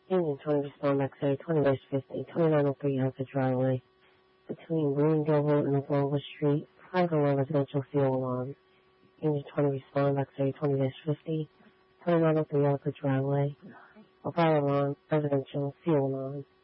Engine 20 respond back, say 20-50, 2903 Alpha Driveway, between Bloomingdale Road and Oklahoma Street, private one residential fuel alarm. Engine 20 respond back, say 20-50, 2903 Alpha Driveway, a fire alarm, residential fuel alarm.